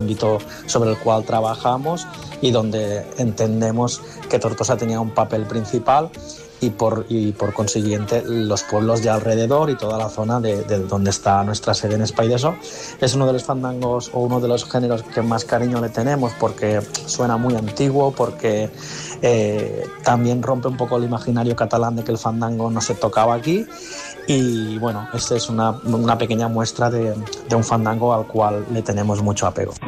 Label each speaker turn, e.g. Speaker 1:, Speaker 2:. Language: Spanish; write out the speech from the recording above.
Speaker 1: ámbito sobre el cual trabajamos y donde entendemos que Tortosa tenía un papel principal y por consiguiente los pueblos de alrededor y toda la zona de donde está nuestra sede en Espaideso. Es uno de los fandangos o uno de los géneros que más cariño le tenemos porque suena muy antiguo, porque también rompe un poco el imaginario catalán de que el fandango no se tocaba aquí. Y bueno, esta es una pequeña muestra de un fandango al cual le tenemos mucho apego.